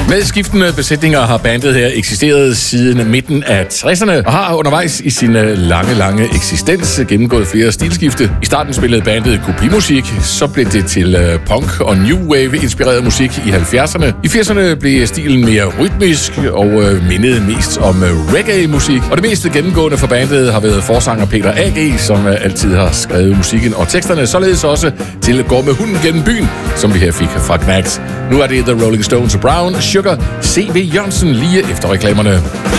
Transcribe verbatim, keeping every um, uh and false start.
Med skiftende besætninger har bandet her eksisteret siden midten af tresserne og har undervejs i sin lange, lange eksistens gennemgået flere stilskifte. I starten spillede bandet kopimusik, så blev det til punk og new wave inspireret musik i halvfjerdserne. I firserne blev stilen mere rytmisk og mindede mest om reggae-musik. Og det mest gennemgående for bandet har været forsanger Peter A G, som altid har skrevet musikken og teksterne, således også til Gå med hunden gennem byen, som vi her fik fra Knacks. Nu er det The Rolling Stones og Brown Sugar, C V Jørgensen lige efter reklamerne.